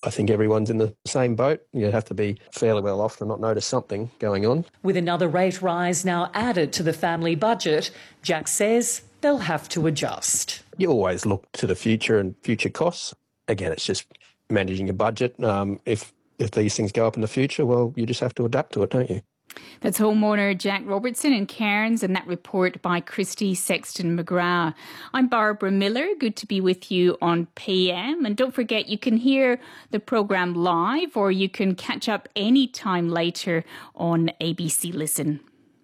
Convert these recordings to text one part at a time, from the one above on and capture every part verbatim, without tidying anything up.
I think everyone's in the same boat. You have to be fairly well off to not notice something going on. With another rate rise now added to the family budget, Jack says they'll have to adjust. You always look to the future and future costs. Again, it's just managing a budget. Um, if if these things go up in the future, well, you just have to adapt to it, don't you? That's homeowner Jack Robertson in Cairns, and that report by Christy Sexton McGrath. I'm Barbara Miller. Good to be with you on P M. And don't forget, you can hear the programme live, or you can catch up any time later on A B C Listen.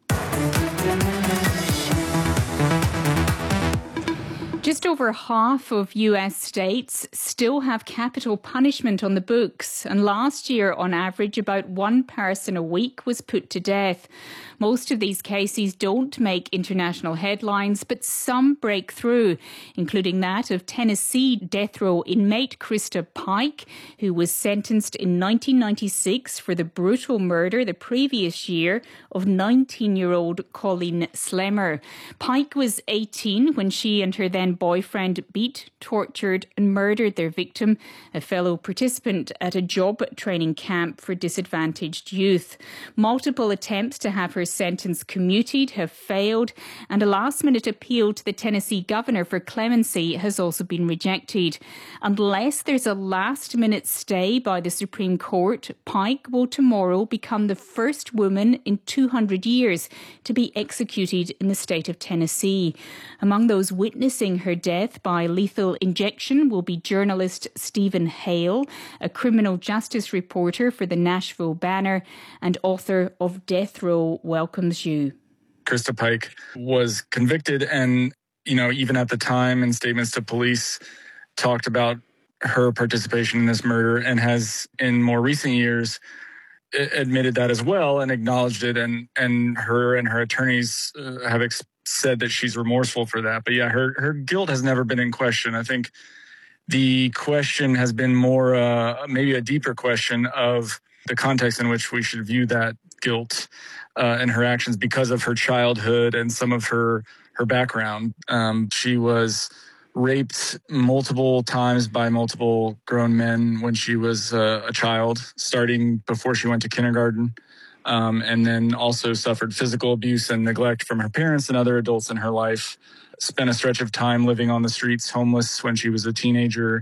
Just over half of U S states still have capital punishment on the books, and last year, on average, about one person a week was put to death. Most of these cases don't make international headlines, but some break through, including that of Tennessee death row inmate Krista Pike, who was sentenced in nineteen ninety-six for the brutal murder the previous year of nineteen-year-old Colleen Slemmer. Pike was eighteen when she and her then boyfriend beat, tortured and murdered their victim, a fellow participant at a job training camp for disadvantaged youth. Multiple attempts to have her sentence commuted have failed, and a last-minute appeal to the Tennessee governor for clemency has also been rejected. Unless there's a last-minute stay by the Supreme Court, Pike will tomorrow become the first woman in two hundred years to be executed in the state of Tennessee. Among those witnessing her death by lethal injection will be journalist Stephen Hale, a criminal justice reporter for the Nashville Banner and author of Death Row Welcomes You. Krista Pike was convicted and, you know, even at the time in statements to police, talked about her participation in this murder and has in more recent years admitted that as well and acknowledged it. And, and her and her attorneys uh, have ex- said that she's remorseful for that. But yeah, her, her guilt has never been in question. I think the question has been more, uh, maybe a deeper question of the context in which we should view that guilt uh, and her actions because of her childhood and some of her, her background. Um, she was raped multiple times by multiple grown men when she was uh, a child, starting before she went to kindergarten. Um, and then also suffered physical abuse and neglect from her parents and other adults in her life. Spent a stretch of time living on the streets, homeless when she was a teenager.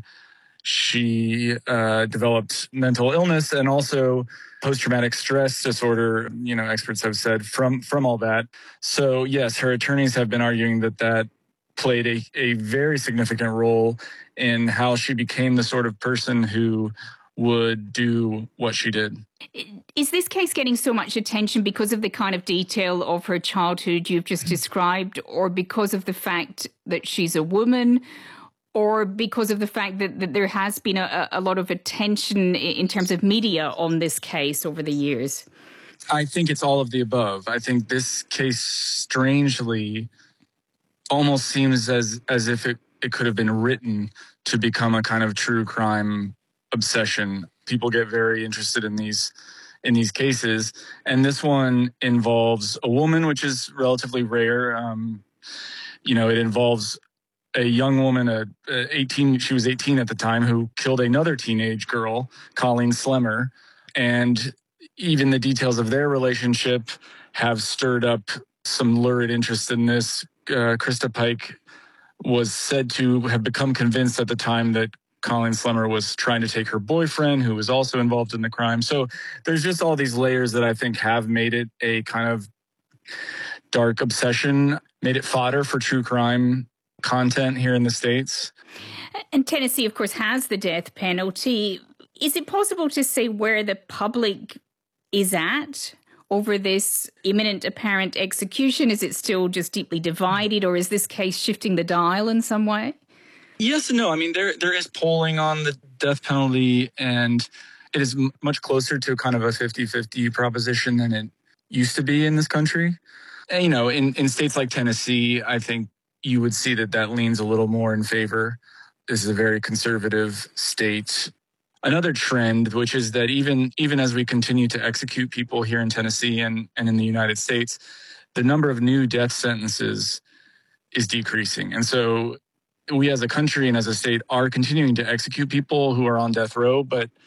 She uh, developed mental illness and also post-traumatic stress disorder, you know, experts have said, from, from all that. So, yes, her attorneys have been arguing that that played a, a very significant role in how she became the sort of person who would do what she did. Is this case getting so much attention because of the kind of detail of her childhood you've just described, or because of the fact that she's a woman, or because of the fact that, that there has been a, a lot of attention in terms of media on this case over the years? I think it's all of the above. I think this case strangely almost seems as, as if it, it could have been written to become a kind of true crime obsession. People get very interested in these in these cases, and this one involves a woman, which is relatively rare. Um, you know, it involves a young woman, a, a eighteen. She was eighteen at the time, who killed another teenage girl, Colleen Slemmer, and even the details of their relationship have stirred up some lurid interest in this. Uh, Krista Pike was said to have become convinced at the time that Colleen Slemmer was trying to take her boyfriend, who was also involved in the crime. So there's just all these layers that I think have made it a kind of dark obsession, made it fodder for true crime content here in the States. And Tennessee, of course, has the death penalty. Is it possible to say where the public is at over this imminent apparent execution? Is it still just deeply divided, or is this case shifting the dial in some way? Yes and no. I mean, there there is polling on the death penalty, and it is m- much closer to kind of a fifty-fifty proposition than it used to be in this country. And, you know, in, in states like Tennessee, I think you would see that that leans a little more in favor. This is a very conservative state. Another trend, which is that even even as we continue to execute people here in Tennessee and, and in the United States, the number of new death sentences is decreasing. And so we as a country and as a state are continuing to execute people who are on death row, but